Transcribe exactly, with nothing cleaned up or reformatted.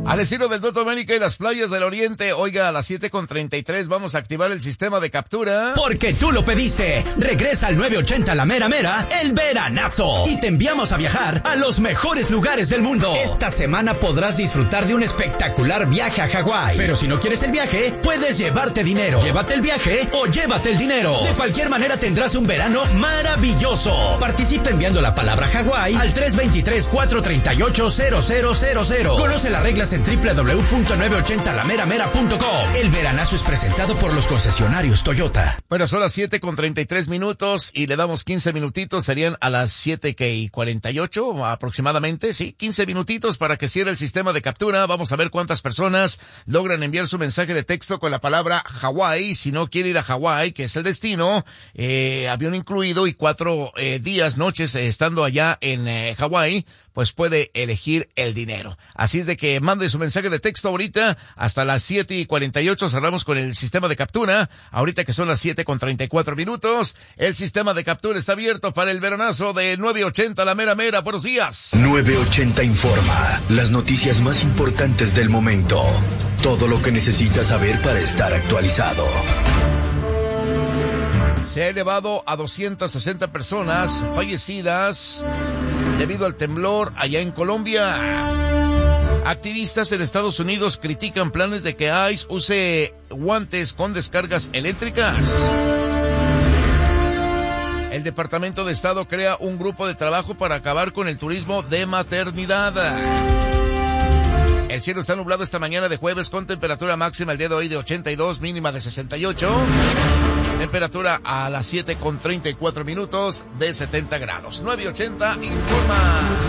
Al estilo del Toto América y las playas del Oriente, oiga, a las siete con treinta y tres vamos a activar el sistema de captura. Porque tú lo pediste. Regresa al nueve ochenta La Mera Mera, el veranazo. Y te enviamos a viajar a los mejores lugares del mundo. Esta semana podrás disfrutar de un espectacular viaje a Hawái. Pero si no quieres el viaje, puedes llevarte dinero. Llévate el viaje o llévate el dinero. De cualquier manera tendrás un verano maravilloso. Participa enviando la palabra Hawái al tres dos tres, cuatro tres ocho, cero cero cero cero. Conoce las reglas en doble u doble u doble u punto nueve ochenta la mera mera punto com. El veranazo es presentado por los concesionarios Toyota. Bueno, son las siete con treinta y tres minutos y le damos quince minutitos, serían a las siete y cuarenta y ocho aproximadamente, sí, quince minutitos para que cierre el sistema de captura. Vamos a ver cuántas personas logran enviar su mensaje de texto con la palabra Hawái. Si no quiere ir a Hawái, que es el destino, eh, avión incluido y cuatro eh, días, noches eh, estando allá en eh, Hawái, pues puede elegir el dinero. Así es de que mande su mensaje de texto ahorita hasta las siete y cuarenta y ocho. Cerramos con el sistema de captura. Ahorita que son las siete con treinta y cuatro minutos, el sistema de captura está abierto para el veranazo de nueve ochenta La Mera Mera. Buenos días. nueve ochenta informa. Las noticias más importantes del momento. Todo lo que necesitas saber para estar actualizado. Se ha elevado a doscientas sesenta personas fallecidas debido al temblor allá en Colombia. Activistas en Estados Unidos critican planes de que ICE use guantes con descargas eléctricas. El Departamento de Estado crea un grupo de trabajo para acabar con el turismo de maternidad. El cielo está nublado esta mañana de jueves con temperatura máxima el día de hoy de ochenta y dos, mínima de sesenta y ocho. Temperatura a las siete con treinta y cuatro minutos de setenta grados. nueve ochenta informa.